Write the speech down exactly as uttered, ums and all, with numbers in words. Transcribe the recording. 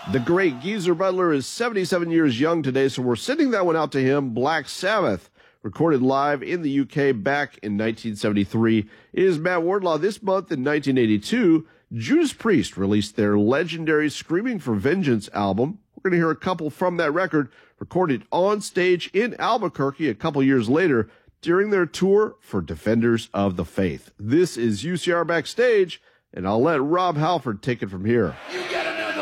The great Geezer Butler is seventy-seven years young today, so we're sending that one out to him. Black Sabbath, recorded live in the U K back in nineteen seventy-three. It is Matt Wardlaw. This month in nineteen eighty-two, Judas Priest released their legendary Screaming for Vengeance album. We're going to hear a couple from that record, recorded on stage in Albuquerque a couple years later during their tour for Defenders of the Faith. This is U C R Backstage, and I'll let Rob Halford take it from here. You get